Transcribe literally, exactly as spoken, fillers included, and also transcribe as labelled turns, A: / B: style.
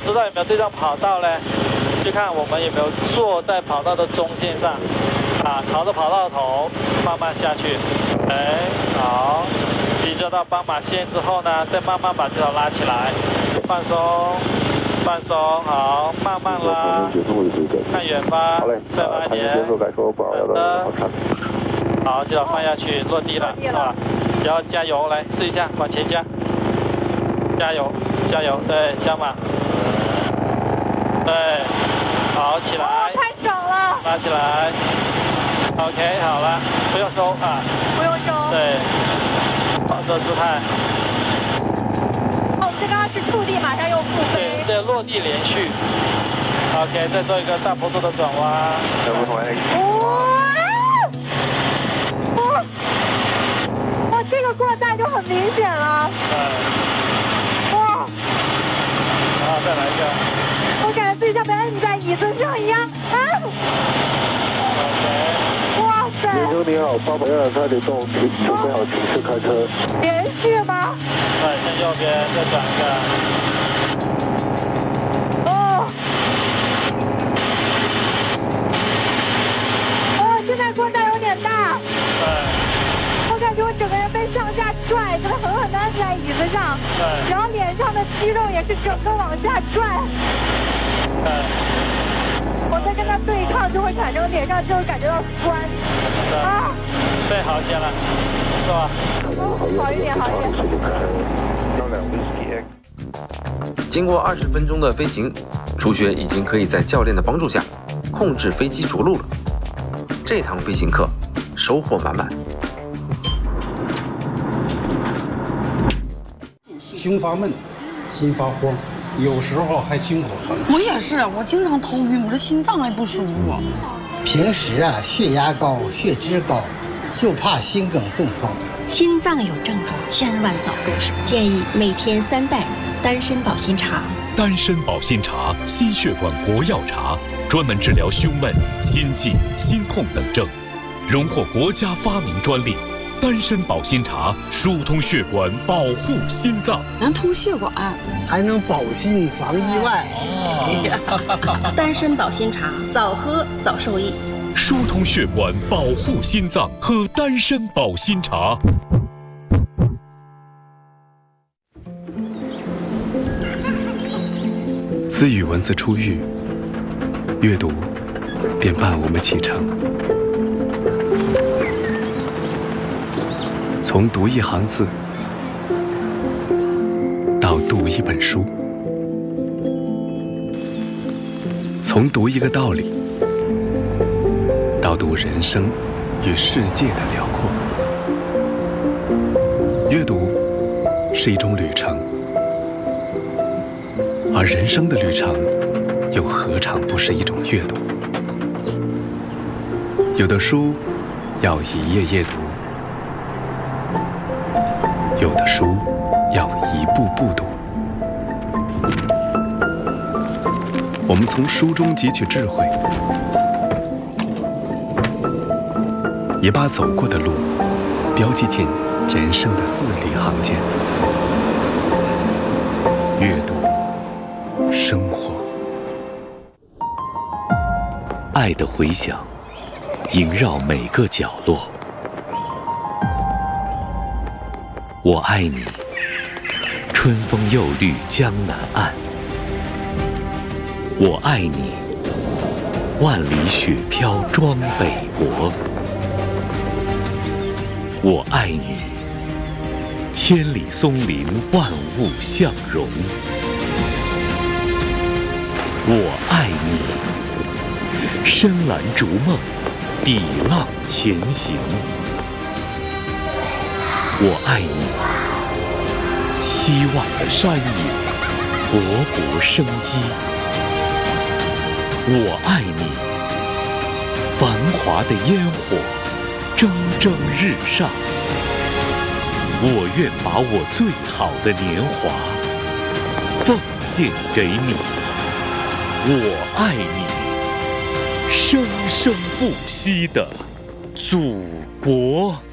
A: 知道有没有对上跑道呢？就看我们有没有坐在跑道的中间上，啊，朝着跑道头慢慢下去。哎，好，急救到斑马线之后呢，再慢慢把这条拉起来，放松，放松，好，慢慢拉，看远方，再拉一点，好的，好，这条放下去，落地了，是吧？然后加油，来试一下，往前加，加油，加油，对，加码，对，好，起来，
B: 哦，太爽了，
A: 拉起来 ，OK， 好了，不用收啊，
B: 不用收，
A: 对，放这姿态。
B: 哦，这刚刚是触地，马上又复飞，
A: 对，这落地连续 ，OK， 再做一个大坡度的转弯，
B: 哇！哇，这个过带就很明显了。
A: 嗯，
B: 哇！
A: 然后再来一个。
B: 我感觉自己像被摁在椅子上一样。啊！
A: OK。
B: 哇塞！
C: 先生你好，八百二差点动，请准备好请示开车。
B: 连续吗？
A: 对，向右边再转一个。
B: 哦。哦，现在过带有点大。
A: 对。
B: 我感觉我整个人被上下拽，就是狠狠地摁在椅子上，
A: 对，
B: 然后脸上的肌肉也是整个往下拽。
A: 对，
B: 我在跟他对抗，就会产生脸上就会感觉到酸。啊，
A: 对，好些了，是吧？
B: 哦，好一点，好一
D: 点。经过二十分钟的飞行，初学已经可以在教练的帮助下控制飞机着陆了。这堂飞行课收获满满。
E: 胸发闷，心发慌，有时候还心口疼。
F: 我也是，我经常头晕，我这心脏还不舒服。
G: 平时啊，血压高、血脂高，就怕心梗中风。
H: 心脏有症状，千万早重视。建议每天三袋丹参保心茶。
I: 丹参保心茶，心血管国药茶，专门治疗胸闷、心悸、心痛等症，荣获国家发明专利。 丹参保心茶疏通血管，保护心脏，
F: 能通血管，
G: 还能保心防意外。
H: 哦、丹参保心茶，早喝早受益。
I: 疏通血管，保护心脏，喝丹参保心茶。
J: 自语文字出狱，阅读便伴我们启程。 从读一行字到读一本书，从读一个道理到读人生与世界的辽阔。阅读是一种旅程，而人生的旅程又何尝不是一种阅读？有的书要一页页读。 有的书要一步步读，我们从书中汲取智慧，也把走过的路标记进人生的字里行间。阅读，生活，
I: 爱的回响萦绕每个角落。 我爱你，春风又绿江南岸。我爱你，万里雪飘装北国。我爱你，千里松林万物相融。我爱你，深蓝逐梦，抵浪前行。 我爱你，希望的山野勃勃生机。我爱你，繁华的烟火蒸蒸日上。我愿把我最好的年华奉献给你。我爱你，生生不息的祖国。